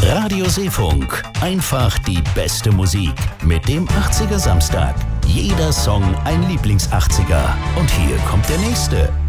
Radio Seefunk. Einfach die beste Musik. Mit dem 80er Samstag. Jeder Song ein Lieblings-80er. Und hier kommt der nächste.